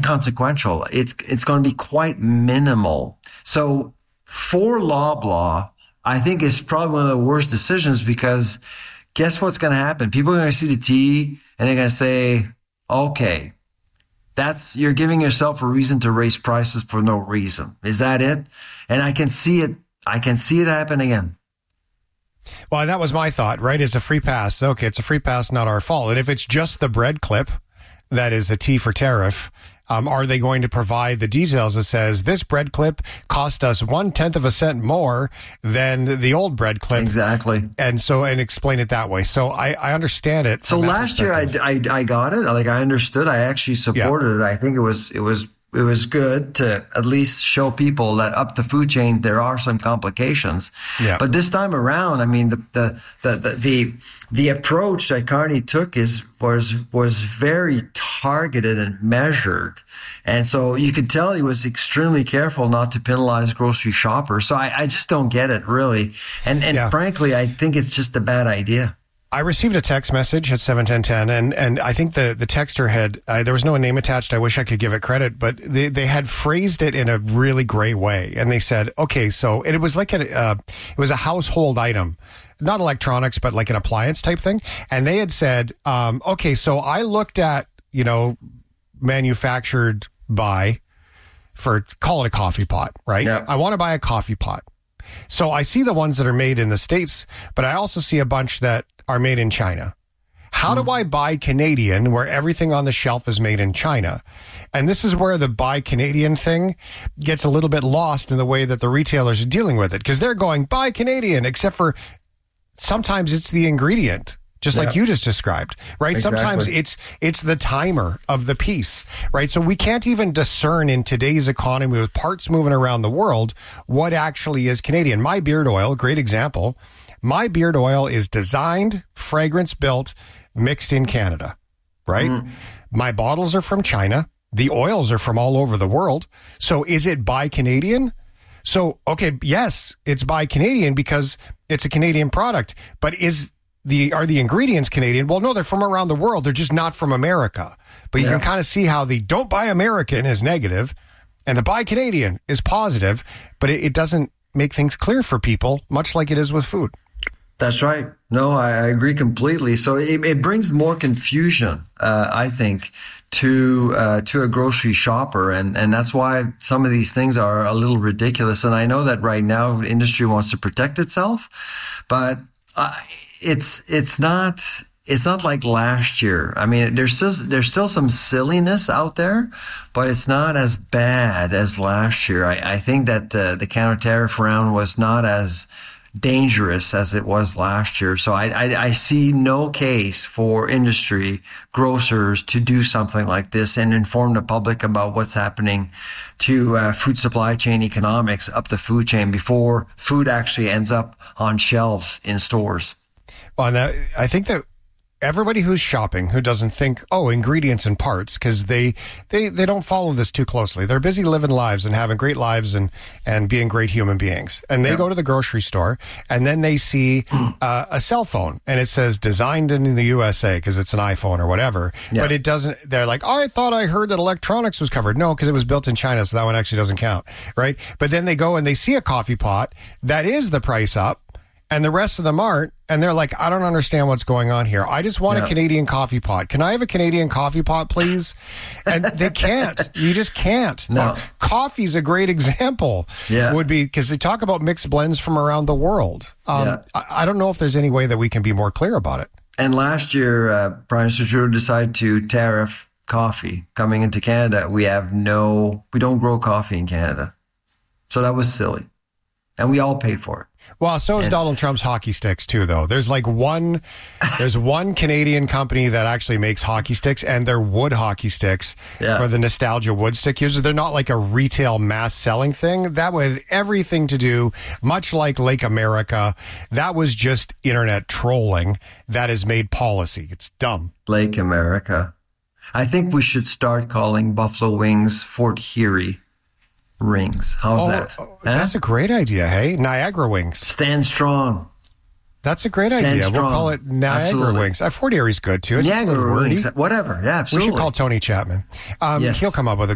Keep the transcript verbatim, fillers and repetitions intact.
inconsequential. It's it's going to be quite minimal. So for Loblaw, I think it's probably one of the worst decisions, because guess what's going to happen? People are going to see the T and they're going to say, okay, that's, you're giving yourself a reason to raise prices for no reason. Is that it? And I can see it. I can see it happen again. Well, that was my thought, right? It's a free pass. Okay, it's a free pass, not our fault. And if it's just the bread clip that is a T for tariff, um, are they going to provide the details that says this bread clip cost us one tenth of a cent more than the old bread clip? Exactly. And so, and explain it that way. So I, I understand it. So last year I, I, I got it. Like I understood. I actually supported yeah. it. I think it was, it was, it was good to at least show people that up the food chain, there are some complications. Yeah. But this time around, I mean, the, the, the, the, the, the approach that Carney took is, was, was very targeted and measured. And so you could tell he was extremely careful not to penalize grocery shoppers. So I, I just don't get it, really. And, and yeah. frankly, I think it's just a bad idea. I received a text message at seven ten ten, and, and I think the, the texter had, uh, there was no name attached. I wish I could give it credit, but they, they had phrased it in a really great way. And they said, okay, so and it was like a, uh, it was a household item, not electronics, but like an appliance type thing. And they had said, um, okay, so I looked at, you know, manufactured by, for, call it a coffee pot, right? Yeah. I want to buy a coffee pot. So I see the ones that are made in the States, but I also see a bunch that are made in China. How mm. do I buy Canadian where everything on the shelf is made in China? And this is where the buy Canadian thing gets a little bit lost in the way that the retailers are dealing with it, because they're going buy Canadian, except for sometimes it's the ingredient, just yeah. like you just described, right? Exactly. Sometimes it's it's the timer of the piece, right? So we can't even discern in today's economy with parts moving around the world what actually is Canadian. My beard oil, great example. My beard oil is designed, fragrance built, mixed in Canada, right? Mm. My bottles are from China. The oils are from all over the world. So is it buy Canadian? So, okay, yes, it's buy Canadian because it's a Canadian product, but is the, are the ingredients Canadian? Well, no, they're from around the world. They're just not from America. But you yeah. can kind of see how the don't buy American is negative and the buy Canadian is positive, but it, it doesn't make things clear for people, much like it is with food. That's right. No, I, I agree completely. So it, it brings more confusion, uh, I think, to uh, to a grocery shopper, and and that's why some of these things are a little ridiculous. And I know that right now the industry wants to protect itself, but uh, it's it's not it's not like last year. I mean, there's still there's still some silliness out there, but it's not as bad as last year. I, I think that the the counter tariff round was not as dangerous as it was last year. So I, I, I see no case for industry, grocers to do something like this and inform the public about what's happening to uh, food supply chain economics up the food chain before food actually ends up on shelves in stores. Well, now, I think that everybody who's shopping who doesn't think, oh, ingredients and parts, because they, they, they don't follow this too closely. They're busy living lives and having great lives and, and being great human beings. And they yeah. go to the grocery store and then they see uh, a cell phone and it says designed in the U S A because it's an iPhone or whatever. Yeah. But it doesn't, they're like, oh, I thought I heard that electronics was covered. No, because it was built in China. So that one actually doesn't count. Right. But then they go and they see a coffee pot that is the price up. And the rest of them aren't. And they're like, I don't understand what's going on here. I just want no. a Canadian coffee pot. Can I have a Canadian coffee pot, please? And they can't. You just can't. No. Uh, coffee's a great example. Yeah. Would be, because they talk about mixed blends from around the world. Um, yeah. I, I don't know if there's any way that we can be more clear about it. And last year, uh, Prime Minister Trudeau decided to tariff coffee coming into Canada. We have no, we don't grow coffee in Canada. So that was silly. And we all pay for it. Well, so is and, Donald Trump's hockey sticks too, though. There's like one, there's one Canadian company that actually makes hockey sticks, and they're wood hockey sticks yeah. for the nostalgia wood stick users. They're not like a retail mass selling thing. That would everything to do, much like Lake America. That was just internet trolling that has made policy. It's dumb. Lake America. I think we should start calling Buffalo Wings Fort Erie rings. How's oh, that? Oh, that's huh? a great idea, hey? Niagara Wings. Stand strong. That's a great Stand idea. strong. We'll call it Niagara Absolutely. Wings. Uh, Fort Erie's good, too. It's Niagara Wings. Whatever. Yeah, absolutely. We should call Tony Chapman. Um, yes. He'll come up with a